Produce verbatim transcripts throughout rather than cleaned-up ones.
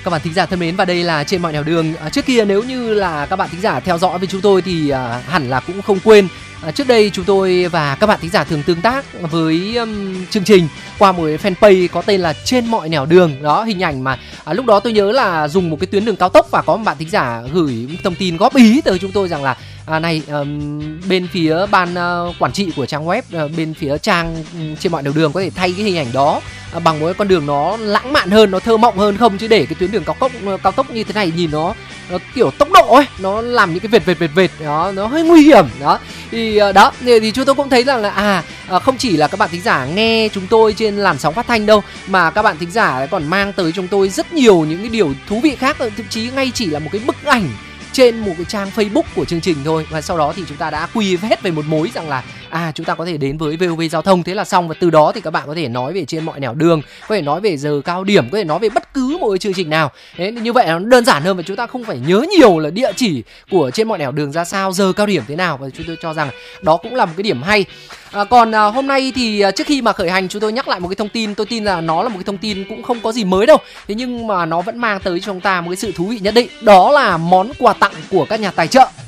các bạn thính giả thân mến, và đây là Trên Mọi Nẻo Đường. À, trước kia nếu như là các bạn thính giả theo dõi với chúng tôi thì à, hẳn là cũng không quên. À, trước đây chúng tôi và các bạn thính giả thường tương tác với um, chương trình qua một cái fanpage có tên là Trên Mọi Nẻo Đường. Đó, hình ảnh mà à, lúc đó tôi nhớ là dùng một cái tuyến đường cao tốc và có một bạn thính giả gửi thông tin góp ý tới chúng tôi rằng là à, này um, bên phía ban uh, quản trị của trang web, uh, bên phía trang um, Trên Mọi Nẻo Đường có thể thay cái hình ảnh đó uh, bằng một cái con đường nó lãng mạn hơn, nó thơ mộng hơn không, chứ để cái tuyến đường cao tốc uh, cao tốc như thế này nhìn nó, nó kiểu tốc độ ấy, nó làm những cái vệt vệt vệt vệt đó, nó hơi nguy hiểm đó. Thì uh, đó thì, thì chúng tôi cũng thấy rằng là à uh, không chỉ là các bạn thính giả nghe chúng tôi trên làn sóng phát thanh đâu, mà các bạn thính giả còn mang tới chúng tôi rất nhiều những cái điều thú vị khác, thậm chí ngay chỉ là một cái bức ảnh trên một cái trang Facebook của chương trình thôi, và sau đó thì chúng ta đã quy hết về một mối rằng là à chúng ta có thể đến với vê o vê Giao thông, thế là xong. Và từ đó thì các bạn có thể nói về Trên Mọi Nẻo Đường, có thể nói về giờ cao điểm, có thể nói về bất cứ một cái chương trình nào. Thế như vậy nó đơn giản hơn và chúng ta không phải nhớ nhiều là địa chỉ của Trên Mọi Nẻo Đường ra sao, giờ cao điểm thế nào, và chúng tôi cho rằng đó cũng là một cái điểm hay. À, còn à, hôm nay thì à, trước khi mà khởi hành chúng tôi nhắc lại một cái thông tin, tôi tin là nó là một cái thông tin cũng không có gì mới đâu, thế nhưng mà nó vẫn mang tới cho chúng ta một cái sự thú vị nhất định, đó là món quà tặng của các nhà tài trợ.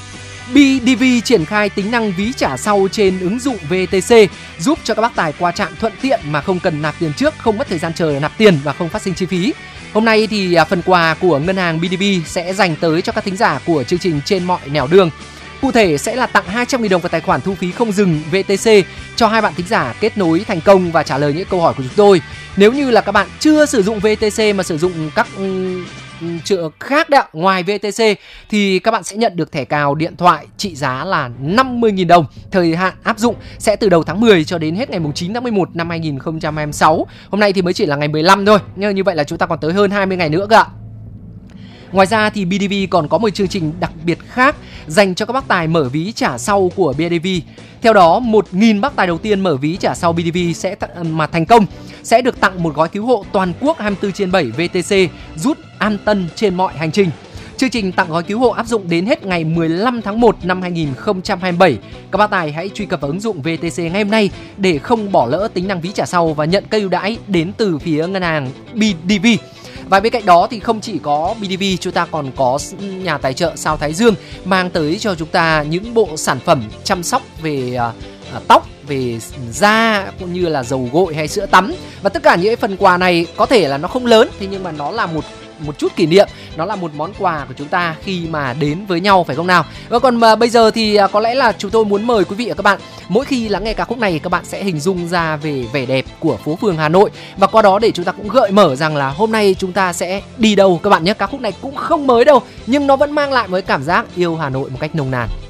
bê đê vê triển khai tính năng ví trả sau trên ứng dụng vê tê xê, giúp cho các bác tài qua trạm thuận tiện mà không cần nạp tiền trước, không mất thời gian chờ nạp tiền và không phát sinh chi phí. Hôm nay thì à, phần quà của ngân hàng bê đê vê sẽ dành tới cho các thính giả của chương trình Trên Mọi Nẻo Đường. Cụ thể sẽ là tặng hai trăm nghìn đồng vào tài khoản thu phí không dừng vê tê xê cho hai bạn thính giả kết nối thành công và trả lời những câu hỏi của chúng tôi. Nếu như là các bạn chưa sử dụng vê tê xê mà sử dụng các um, chợ khác đấy, ngoài vê tê xê thì các bạn sẽ nhận được thẻ cào điện thoại trị giá là năm mươi nghìn đồng. Thời hạn áp dụng sẽ từ đầu tháng mười cho đến hết ngày chín tháng mười một năm hai nghìn không trăm hai mươi sáu. Hôm nay thì mới chỉ là ngày mười lăm thôi, nhưng như vậy là chúng ta còn tới hơn hai mươi ngày nữa cơ ạ. Ngoài ra thì bê đê vê còn có một chương trình đặc biệt khác dành cho các bác tài mở ví trả sau của bê đê vê. Theo đó, một nghìn bác tài đầu tiên mở ví trả sau bê đê vê sẽ th- mà thành công sẽ được tặng một gói cứu hộ toàn quốc hai mươi tư trên bảy vê tê xê rút an tân trên mọi hành trình. Chương trình tặng gói cứu hộ áp dụng đến hết ngày mười lăm tháng một năm hai nghìn không trăm hai mươi bảy. Các bác tài hãy truy cập vào ứng dụng vê tê xê ngay hôm nay để không bỏ lỡ tính năng ví trả sau và nhận cây ưu đãi đến từ phía ngân hàng bê đê vê. Và bên cạnh đó thì không chỉ có bê đê vê, chúng ta còn có nhà tài trợ Sao Thái Dương mang tới cho chúng ta những bộ sản phẩm chăm sóc về uh, tóc, về da cũng như là dầu gội hay sữa tắm. Và tất cả những phần quà này có thể là nó không lớn, thế nhưng mà nó là một một chút kỷ niệm, nó là một món quà của chúng ta khi mà đến với nhau, phải không nào? Và còn mà bây giờ thì có lẽ là chúng tôi muốn mời quý vị và các bạn, mỗi khi lắng nghe ca khúc này các bạn sẽ hình dung ra về vẻ đẹp của phố phường Hà Nội, và qua đó để chúng ta cũng gợi mở rằng là hôm nay chúng ta sẽ đi đâu các bạn nhé. Ca khúc này cũng không mới đâu, nhưng nó vẫn mang lại một cái cảm giác yêu Hà Nội một cách nồng nàn.